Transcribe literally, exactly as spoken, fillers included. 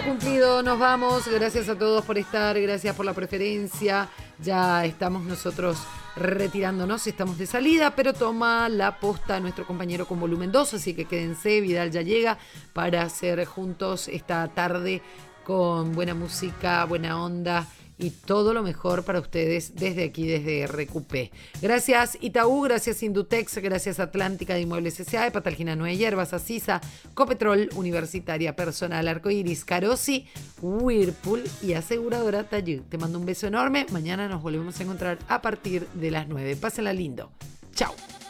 tiempo cumplido, nos vamos. Gracias a todos por estar, gracias por la preferencia. Ya estamos nosotros retirándonos, estamos de salida, pero toma la posta nuestro compañero con volumen dos, así que quédense, Vidal ya llega para hacer juntos esta tarde con buena música, buena onda y todo lo mejor para ustedes desde aquí, desde R Q P. Gracias Itaú, gracias Indutex, gracias Atlántica de Inmuebles S A, Patalgina Nueve Hierbas, Asisa, Copetrol, Universitaria Personal Arcoiris, Carosi, Whirlpool y Aseguradora Tayud. Te mando un beso enorme, mañana nos volvemos a encontrar a partir de las nueve. Pásenla lindo. Chao.